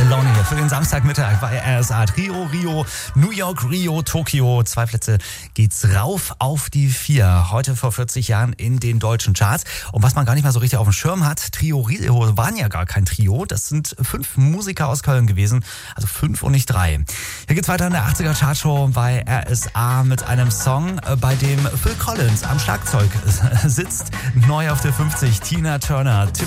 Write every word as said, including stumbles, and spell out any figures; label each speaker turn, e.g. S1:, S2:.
S1: Alone hier für den Samstagmittag bei R S A. Trio, Rio, New York, Rio, Tokio. Zwei Plätze geht's rauf auf die vier. Heute vor vierzig Jahren in den deutschen Charts. Und was man gar nicht mal so richtig auf dem Schirm hat, Trio, Rio waren ja gar kein Trio. Das sind fünf Musiker aus Köln gewesen. Also fünf und nicht drei. Hier geht's weiter in der achtziger Chartshow bei R S A mit einem Song, bei dem Phil Collins am Schlagzeug sitzt. Neu auf der fünfzig, Tina Turner, Tiffany